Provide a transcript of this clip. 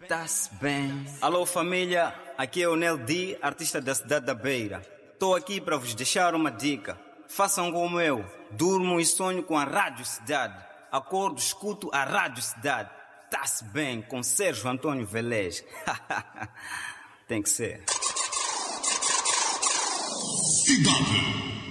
tá-se bem. Alô família, aqui é o Nel D, artista da cidade da Beira. Estou aqui para vos deixar uma dica. Façam como eu, durmo e sonho com a Rádio Cidade. Acordo, escuto a Rádio Cidade. Tá-se bem com Sérgio Antônio Velez. Tem que ser. Cidade.